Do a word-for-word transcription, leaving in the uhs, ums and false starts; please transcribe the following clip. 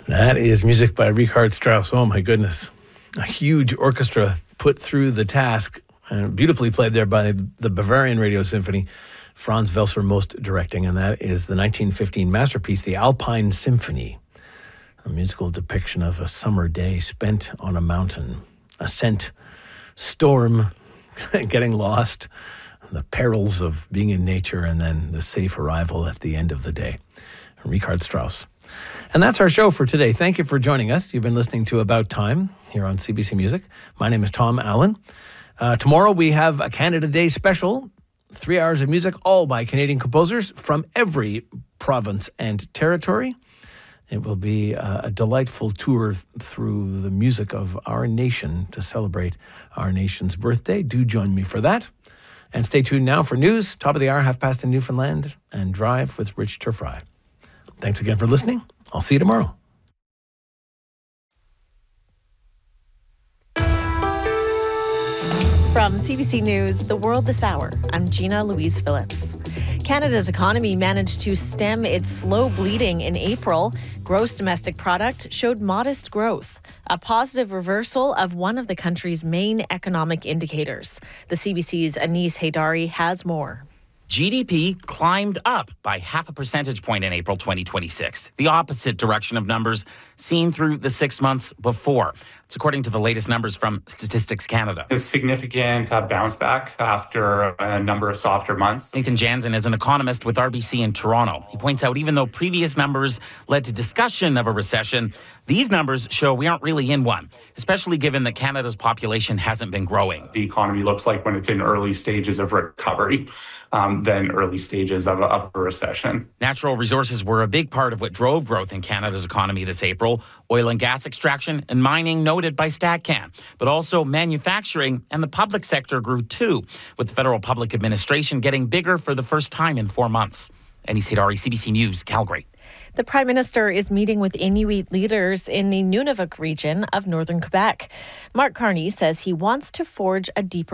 That is music by Richard Strauss. Oh, my goodness. A huge orchestra put through the task, and beautifully played there by the Bavarian Radio Symphony, Franz Welser most directing, and that is the nineteen fifteen masterpiece, The Alpine Symphony, a musical depiction of a summer day spent on a mountain, ascent, storm, getting lost, the perils of being in nature, and then the safe arrival at the end of the day. Richard Strauss. And that's our show for today. Thank you for joining us. You've been listening to About Time here on C B C Music. My name is Tom Allen. Uh, tomorrow we have a Canada Day special, three hours of music, all by Canadian composers from every province and territory. It will be uh, a delightful tour through the music of our nation to celebrate our nation's birthday. Do join me for that. And stay tuned now for news, top of the hour, half past in Newfoundland, and Drive with Rich Turfry. Thanks again for listening. I'll see you tomorrow. From C B C News, The World This Hour, I'm Gina Louise Phillips. Canada's economy managed to stem its slow bleeding in April. Gross domestic product showed modest growth, a positive reversal of one of the country's main economic indicators. The C B C's Anis Haydari has more. G D P climbed up by half a percentage point in April twenty twenty-six, the opposite direction of numbers seen through the six months before. It's according to the latest numbers from Statistics Canada. A significant uh, bounce back after a number of softer months. Nathan Jansen is an economist with R B C in Toronto. He points out even though previous numbers led to discussion of a recession, these numbers show we aren't really in one, especially given that Canada's population hasn't been growing. The economy looks like when it's in early stages of recovery. Um, than early stages of a, of a recession. Natural resources were a big part of what drove growth in Canada's economy this April. Oil and gas extraction and mining noted by StatCan. But also manufacturing and the public sector grew too, with the federal public administration getting bigger for the first time in four months. Anis Haydari, C B C News, Calgary. The Prime Minister is meeting with Inuit leaders in the Nunavut region of northern Quebec. Mark Carney says he wants to forge a deeper